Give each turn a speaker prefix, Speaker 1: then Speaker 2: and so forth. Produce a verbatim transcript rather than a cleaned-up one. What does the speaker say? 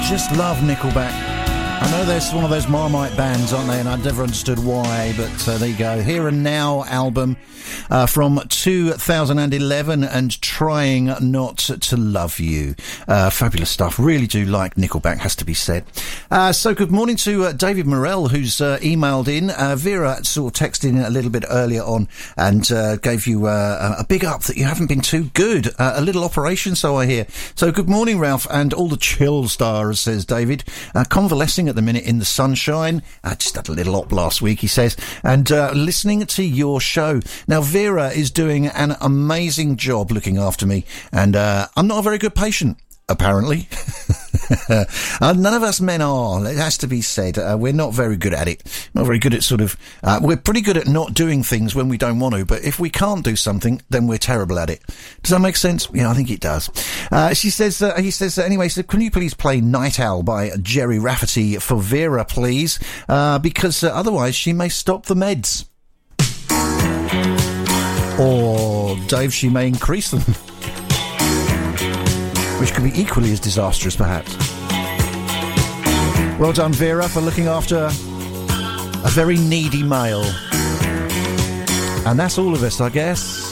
Speaker 1: just love Nickelback. I know they're one of those Marmite bands, aren't they? And I've never understood why, but uh, there you go. Here and Now album uh, from two thousand eleven, and Trying Not to Love You. Uh, fabulous stuff. Really do like Nickelback, has to be said. Uh, so good morning to uh, David Morell, who's uh, emailed in. Uh, Vera sort of texted in a little bit earlier on and uh, gave you uh, a big up that you haven't been too good. Uh, a little operation, so I hear. So good morning, Ralph, and all the chill stars, says David. Uh, convalescing at the minute in the sunshine. I just had a little op last week, he says, and uh, listening to your show. Now, Vera is doing an amazing job looking after me, and uh, I'm not a very good patient, apparently. uh, none of us men are, it has to be said. Uh, we're not very good at it. Not very good at sort of, uh, we're pretty good at not doing things when we don't want to, but if we can't do something, then we're terrible at it. Does that make sense? Yeah, I think it does. Uh, she says, uh, he says, uh, anyway, so can you please play Night Owl by Jerry Rafferty for Vera, please? Uh, because uh, otherwise she may stop the meds. Or, Dave, she may increase them. Which could be equally as disastrous, perhaps. Well done, Vera, for looking after a very needy male. And that's all of us, I guess.